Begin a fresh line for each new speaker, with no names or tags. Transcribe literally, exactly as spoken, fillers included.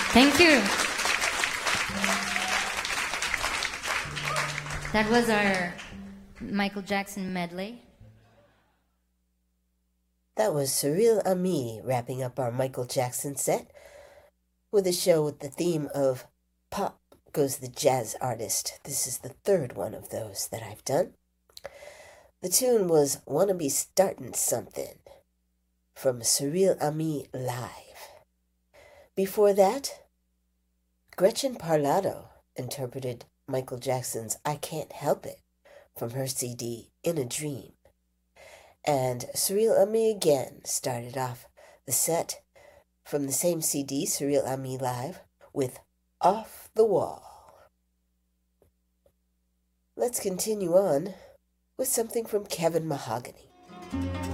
Thank you. That was our Michael Jackson medley.
That was Surreal Ami wrapping up our Michael Jackson set with a show with the theme of Pop Goes the Jazz Artist. This is the third one of those that I've done. The tune was Wanna Be Startin' Something from Surreal Ami Live. Before that, Gretchen Parlato interpreted Michael Jackson's I Can't Help It from her C D In a Dream. And Surreal Ami again started off the set from the same C D, Surreal Ami Live, with Off the Wall. Let's continue on with something from Kevin Mahogany.